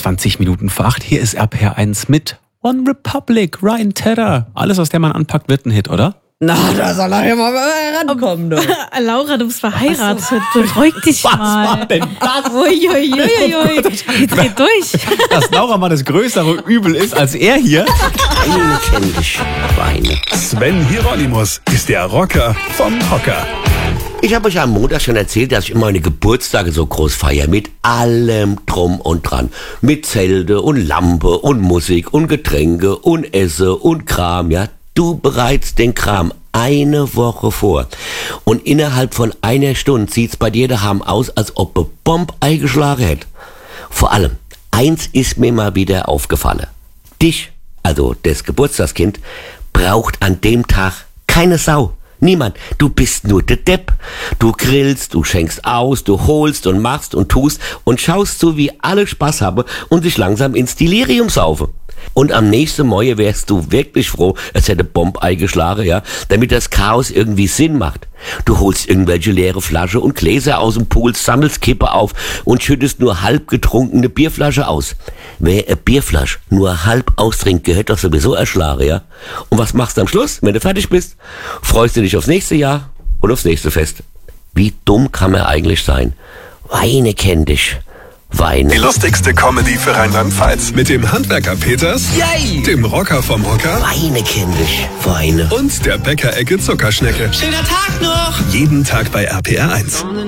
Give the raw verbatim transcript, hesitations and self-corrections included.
zwanzig Minuten vor acht. Hier ist R P R eins mit One Republic, Ryan Tedder. Alles, was der Mann anpackt, wird ein Hit, oder? Na, da soll er ja mal rankommen, du. Laura, du bist verheiratet. Beruhig dich Was mal. war denn das? Uiuiuiui. Jetzt geht durch. Dass Laura mal das größere Übel ist als er hier. Weine kenn ich, Weine. Sven Hieronymus ist der Rocker vom Hocker. Ich habe euch am Montag schon erzählt, dass ich immer meine Geburtstage so groß feiere. Mit allem drum und dran. Mit Zelte und Lampe und Musik und Getränke und Esse und Kram, ja. Du bereitest den Kram eine Woche vor. Und innerhalb von einer Stunde sieht's bei dir daheim aus, als ob eine Bombe eingeschlagen hätte. Vor allem, eins ist mir mal wieder aufgefallen. Dich, also das Geburtstagskind, braucht an dem Tag keine Sau. Niemand. Du bist nur der Depp. Du grillst, du schenkst aus, du holst und machst und tust und schaust so, wie alle Spaß haben und sich langsam ins Delirium saufen. Und am nächsten Morgen wärst du wirklich froh, es hätte Bomb eingeschlagen, ja, damit das Chaos irgendwie Sinn macht. Du holst irgendwelche leere Flasche und Gläser aus dem Pool, sammelst Kippe auf und schüttest nur halb getrunkene Bierflasche aus. Wer eine Bierflasche nur halb austrinkt, gehört doch sowieso erschlagen, ja. Und was machst du am Schluss, wenn du fertig bist? Freust du dich aufs nächste Jahr und aufs nächste Fest? Wie dumm kann man eigentlich sein? Weine kenn dich. Weine. Die lustigste Comedy für Rheinland-Pfalz. Mit dem Handwerker Peters, Yay! dem Rocker vom Hocker Weine kenn dich. Weine. und der Bäckerecke Zuckerschnecke. Schöner Tag noch! Jeden Tag bei R P R eins.